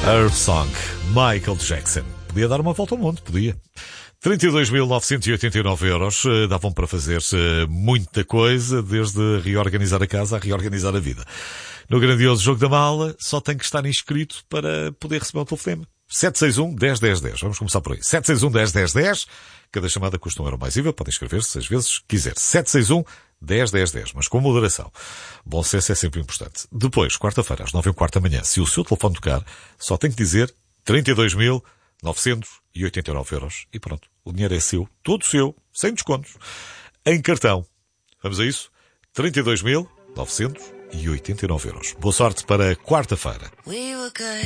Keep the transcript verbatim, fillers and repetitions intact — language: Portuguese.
Earth Song, Michael Jackson. Podia dar uma volta ao mundo, podia. trinta e dois mil novecentos e oitenta e nove euros davam para fazer muita coisa, desde reorganizar a casa a reorganizar a vida. No grandioso jogo da mala, só tem que estar inscrito para poder receber o telefonema. sete seis um, dez, dez, dez. Vamos começar por aí. sete seis um, dez, dez, dez. Cada chamada custa um euro mais I V A. Podem inscrever-se seis vezes quiser. sete seis um, dez, dez, dez. Mas com moderação. Bom senso é sempre importante. Depois, quarta-feira, às nove e um quarto da manhã, se o seu telefone tocar, só tem que dizer trinta e dois mil novecentos e oitenta e nove euros. E pronto. O dinheiro é seu. Todo seu. Sem descontos. Em cartão. Vamos a isso? trinta e dois mil novecentos e oitenta e nove euros. Boa sorte para quarta-feira. We were good.